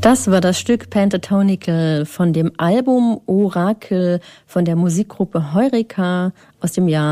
Das war das Stück Pentatonical von dem Album Orakel von der Musikgruppe Heureka aus dem Jahr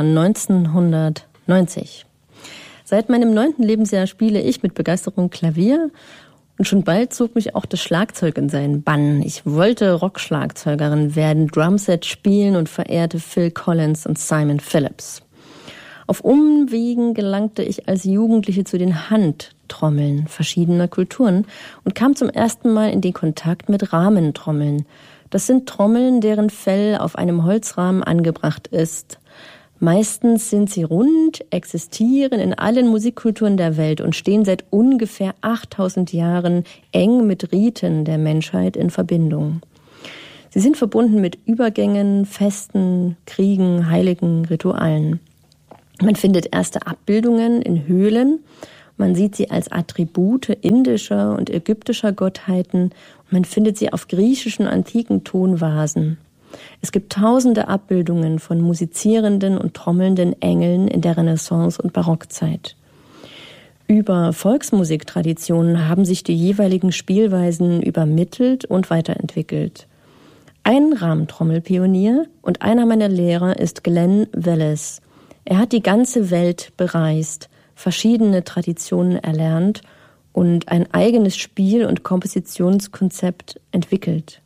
1990. Seit meinem 9. Lebensjahr spiele ich mit Begeisterung Klavier und schon bald zog mich auch das Schlagzeug in seinen Bann. Ich wollte Rockschlagzeugerin werden, Drumset spielen und verehrte Phil Collins und Simon Phillips. Auf Umwegen gelangte ich als Jugendliche zu den Handtrommeln verschiedener Kulturen und kam zum ersten Mal in den Kontakt mit Rahmentrommeln. Das sind Trommeln, deren Fell auf einem Holzrahmen angebracht ist. Meistens sind sie rund, existieren in allen Musikkulturen der Welt und stehen seit ungefähr 8000 Jahren eng mit Riten der Menschheit in Verbindung. Sie sind verbunden mit Übergängen, Festen, Kriegen, heiligen Ritualen. Man findet erste Abbildungen in Höhlen. Man sieht sie als Attribute indischer und ägyptischer Gottheiten. Man findet sie auf griechischen antiken Tonvasen. Es gibt tausende Abbildungen von musizierenden und trommelnden Engeln in der Renaissance- und Barockzeit. Über Volksmusiktraditionen haben sich die jeweiligen Spielweisen übermittelt und weiterentwickelt. Ein Rahmentrommelpionier und einer meiner Lehrer ist Glenn Wallace. Er hat die ganze Welt bereist, verschiedene Traditionen erlernt und ein eigenes Spiel- und Kompositionskonzept entwickelt.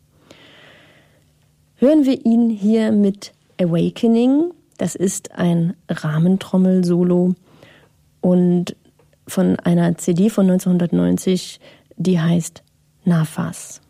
Hören wir ihn hier mit Awakening. Das ist ein Rahmentrommel-Solo und von einer CD von 1990, die heißt Nafas.